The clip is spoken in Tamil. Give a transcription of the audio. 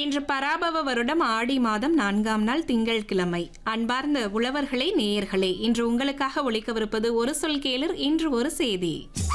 இன்று பராபவ வருடம் ஆடி மாதம் 4ஆம் நாள் திங்கட்கிழமை. அன்பார்ந்த உழவர்களே, நேயர்களே, இன்று உங்களுக்காக ஒலிக்கவிருப்பது ஒரு சொல் கேளர், இன்று ஒரு செய்தி.